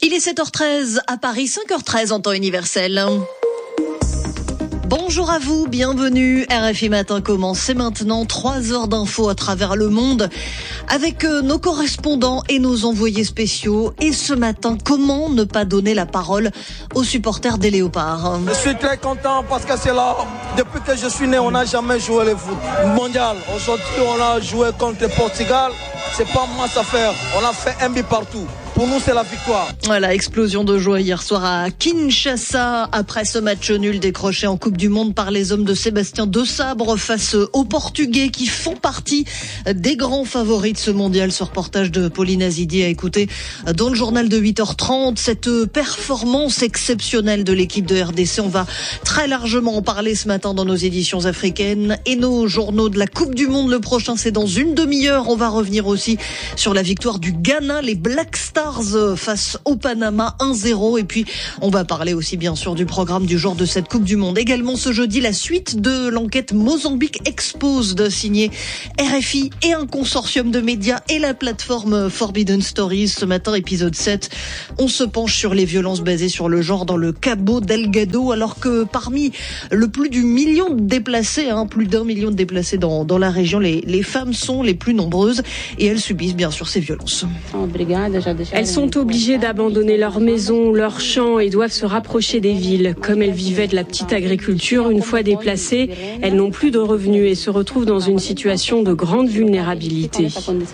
Il est 7h13 à Paris, 5h13 en temps universel. Bonjour à vous, bienvenue. RFI Matin commence, c'est maintenant 3 heures d'infos à travers le monde avec nos correspondants et nos envoyés spéciaux. Et ce matin, comment ne pas donner la parole aux supporters des Léopards? Je suis très content parce que c'est là, depuis que je suis né, on n'a jamais joué le foot mondial. Aujourd'hui, on a joué contre le Portugal. C'est pas masse à faire. On a fait un but partout. Pour nous, c'est la victoire. Voilà, explosion de joie hier soir à Kinshasa après ce match nul décroché en Coupe du Monde par les hommes de Sébastien Desabre face aux Portugais qui font partie des grands favoris de ce mondial. Ce reportage de Pauline Azidi à écouter dans le journal de 8h30. Cette performance exceptionnelle de l'équipe de RDC, on va très largement en parler ce matin dans nos éditions africaines et nos journaux de la Coupe du Monde. Le prochain, c'est dans une demi-heure. On va revenir aussi sur la victoire du Ghana, les Black Stars face au Panama 1-0. Et puis, on va parler aussi bien sûr du programme du jour de cette Coupe du Monde. Également ce jeudi, la suite de l'enquête Mozambique Exposed signée RFI et un consortium de médias et la plateforme Forbidden Stories. Ce matin, épisode 7, on se penche sur les violences basées sur le genre dans le Cabo Delgado, alors que parmi le plus du million de déplacés, plus d'1 million de déplacés dans la région, les femmes sont les plus nombreuses et elles subissent bien sûr ces violences. Elles sont obligées d'abandonner leur maison, leur champ et doivent se rapprocher des villes. Comme elles vivaient de la petite agriculture, une fois déplacées, elles n'ont plus de revenus et se retrouvent dans une situation de grande vulnérabilité.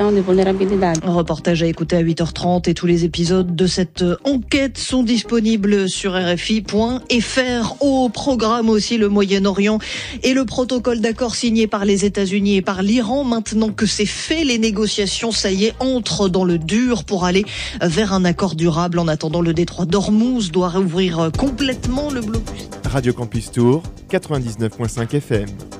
Un reportage à écouter à 8h30 et tous les épisodes de cette enquête sont disponibles sur RFI.fr. Au programme aussi le Moyen-Orient et le protocole d'accord signé par les États-Unis et par l'Iran. Maintenant que c'est fait, les négociations, ça y est, entrent dans le dur pour aller vers un accord durable. En attendant, le détroit d'Ormuz doit rouvrir complètement le blocus. Radio Campus Tour, 99.5 FM.